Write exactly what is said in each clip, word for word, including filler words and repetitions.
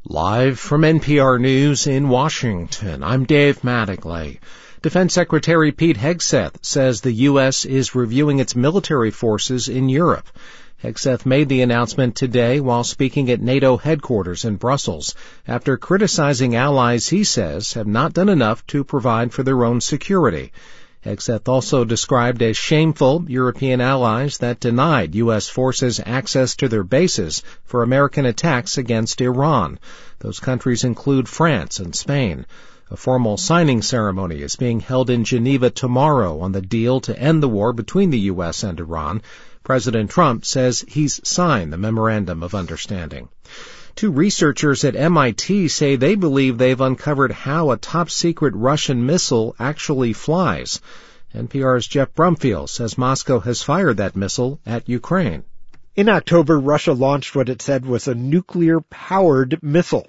Live from N P R News in Washington, I'm Dave Mattingly. Defense Secretary Pete Hegseth says the U S is reviewing its military forces in Europe. Hegseth made the announcement today while speaking at NATO headquarters in Brussels after criticizing allies he says have not done enough to provide for their own security. Hegseth also described as shameful European allies that denied U S forces access to their bases for American attacks against Iran. Those countries include France and Spain. A formal signing ceremony is being held in Geneva tomorrow on the deal to end the war between the U S and Iran. President Trump says he's signed the Memorandum of Understanding. Two researchers at M I T say they believe they've uncovered how a top-secret Russian missile actually flies. N P R's Jeff Brumfield says Moscow has fired that missile at Ukraine. In October, Russia launched what it said was a nuclear-powered missile.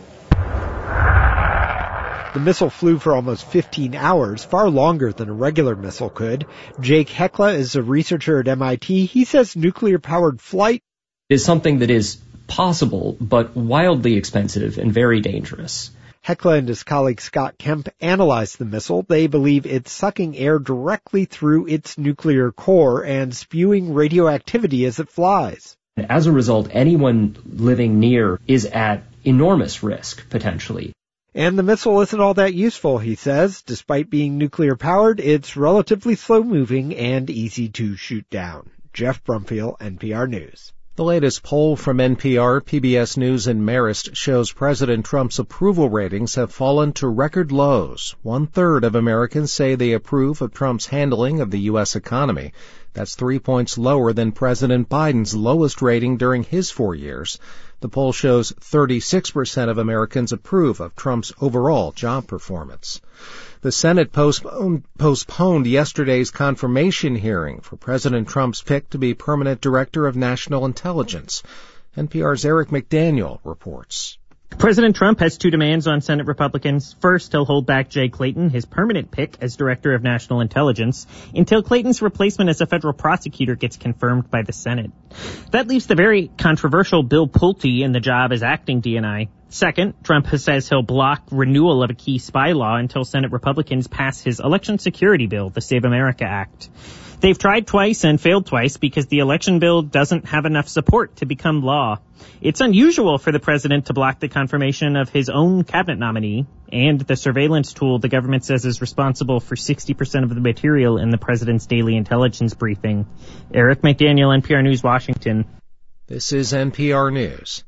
The missile flew for almost fifteen hours, far longer than a regular missile could. Jake Hekla is a researcher at M I T. He says nuclear-powered flight is something that is possible, but wildly expensive and very dangerous. Hekla and his colleague Scott Kemp analyzed the missile. They believe it's sucking air directly through its nuclear core and spewing radioactivity as it flies. As a result, anyone living near is at enormous risk, potentially. And the missile isn't all that useful, he says. Despite being nuclear-powered, it's relatively slow-moving and easy to shoot down. Jeff Brumfield, N P R News. The latest poll from N P R, P B S News, and Marist shows President Trump's approval ratings have fallen to record lows. One-third of Americans say they approve of Trump's handling of the U S economy. That's three points lower than President Biden's lowest rating during his four years. The poll shows thirty-six percent of Americans approve of Trump's overall job performance. The Senate postponed, postponed yesterday's confirmation hearing for President Trump's pick to be permanent director of national intelligence. N P R's Eric McDaniel reports. President Trump has two demands on Senate Republicans. First, he'll hold back Jay Clayton, his permanent pick as Director of National Intelligence, until Clayton's replacement as a federal prosecutor gets confirmed by the Senate. That leaves the very controversial Bill Pulte in the job as acting D N I. Second, Trump says he'll block renewal of a key spy law until Senate Republicans pass his election security bill, the Save America Act. They've tried twice and failed twice because the election bill doesn't have enough support to become law. It's unusual for the president to block the confirmation of his own cabinet nominee and the surveillance tool the government says is responsible for sixty percent of the material in the president's daily intelligence briefing. Eric McDaniel, N P R News, Washington. This is N P R News.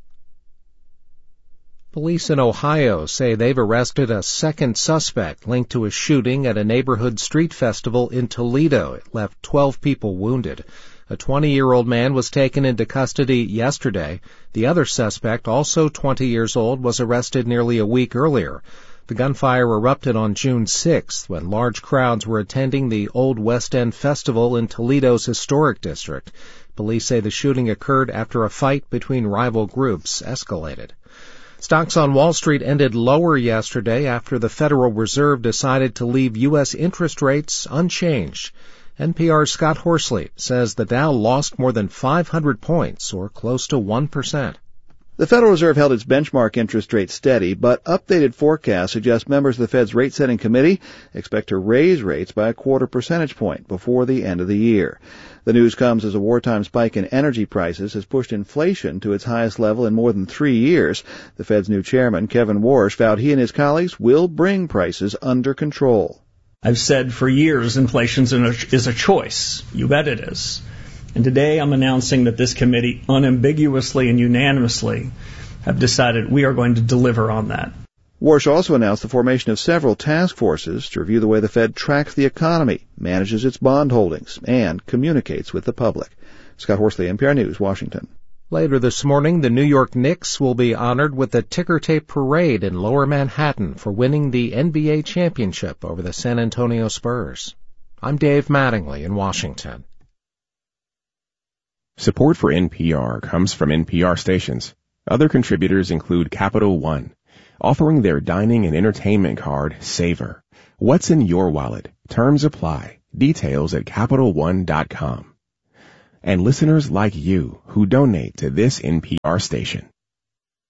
Police in Ohio say they've arrested a second suspect linked to a shooting at a neighborhood street festival in Toledo. It left twelve people wounded. A twenty-year-old man was taken into custody yesterday. The other suspect, also twenty years old, was arrested nearly a week earlier. The gunfire erupted on June sixth when large crowds were attending the Old West End Festival in Toledo's historic district. Police say the shooting occurred after a fight between rival groups escalated. Stocks on Wall Street ended lower yesterday after the Federal Reserve decided to leave U S interest rates unchanged. N P R's Scott Horsley says the Dow lost more than five hundred points, or close to one percent. The Federal Reserve held its benchmark interest rate steady, but updated forecasts suggest members of the Fed's rate-setting committee expect to raise rates by a quarter percentage point before the end of the year. The news comes as a wartime spike in energy prices has pushed inflation to its highest level in more than three years. The Fed's new chairman, Kevin Warsh, vowed he and his colleagues will bring prices under control. I've said for years inflation is a choice. You bet it is. And today I'm announcing that this committee unambiguously and unanimously have decided we are going to deliver on that. Warsh also announced the formation of several task forces to review the way the Fed tracks the economy, manages its bond holdings, and communicates with the public. Scott Horsley, N P R News, Washington. Later this morning, the New York Knicks will be honored with a ticker tape parade in Lower Manhattan for winning the N B A championship over the San Antonio Spurs. I'm Dave Mattingly in Washington. Support for N P R comes from N P R stations. Other contributors include Capital One, offering their dining and entertainment card, Savor. What's in your wallet? Terms apply. Details at Capital One dot com. And listeners like you who donate to this N P R station.